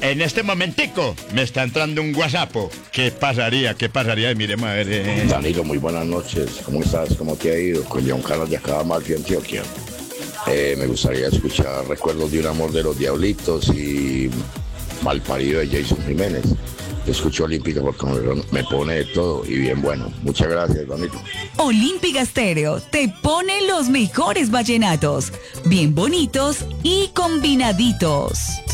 En este momentico me está entrando un WhatsApp. ¿Qué pasaría? ¿Qué pasaría? Miremos a ver. Danilo, muy buenas noches. ¿Cómo estás? ¿Cómo te ha ido? Con John Carlos de acá, Malfi, Antioquia. Me gustaría escuchar Recuerdos de un amor de los Diablitos y Malparido de Jason Jiménez. Te escucho Olímpica porque me pone de todo y bien bueno. Muchas gracias, Danilo. Olímpica Estéreo te pone los mejores vallenatos, bien bonitos y combinaditos.